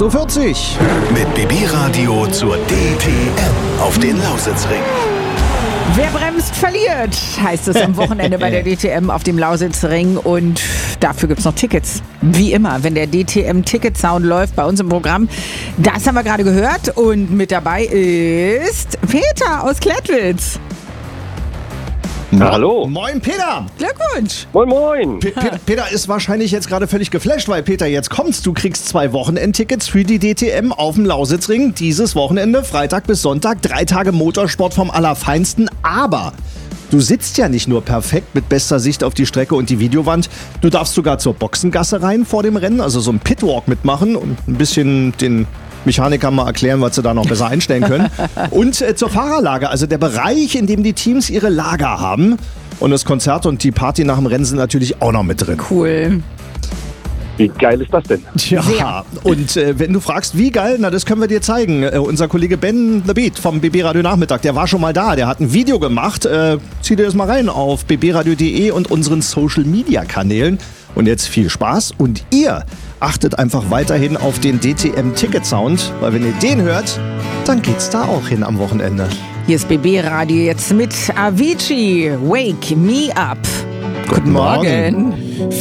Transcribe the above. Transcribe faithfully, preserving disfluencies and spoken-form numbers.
sechs Uhr vierzig. Mit B B-Radio zur D T M auf den Lausitzring. Wer bremst, verliert, heißt es am Wochenende bei der D T M auf dem Lausitzring. Und dafür gibt es noch Tickets. Wie immer, wenn der D T M-Ticket-Sound läuft bei uns im Programm. Das haben wir gerade gehört. Und mit dabei ist Peter aus Klettwitz. Na, hallo. Moin Peter. Glückwunsch. Moin, moin. P- P- Peter ist wahrscheinlich jetzt gerade völlig geflasht, weil Peter, jetzt kommst du, kriegst zwei Wochenendtickets für die D T M auf dem Lausitzring. Dieses Wochenende, Freitag bis Sonntag, drei Tage Motorsport vom Allerfeinsten. Aber du sitzt ja nicht nur perfekt mit bester Sicht auf die Strecke und die Videowand. Du darfst sogar zur Boxengasse rein vor dem Rennen, also so einen Pitwalk mitmachen und ein bisschen den Mechanikern mal erklären, was sie da noch besser einstellen können. Und äh, zur Fahrerlager, also der Bereich, in dem die Teams ihre Lager haben. Und das Konzert und die Party nach dem Rennen sind natürlich auch noch mit drin. Cool. Wie geil ist das denn? Ja, Sehr. und äh, wenn du fragst, wie geil, na das können wir dir zeigen. Äh, unser Kollege Ben The Beat vom B B Radio Nachmittag, der war schon mal da, der hat ein Video gemacht. Äh, zieh dir das mal rein auf b b radio punkt d e und unseren Social Media Kanälen. Und jetzt viel Spaß und ihr achtet einfach weiterhin auf den D T M-Ticket-Sound, weil wenn ihr den hört, dann geht's da auch hin am Wochenende. Hier ist B B-Radio jetzt mit Avicii. Wake me up. Guten Morgen. Morgen.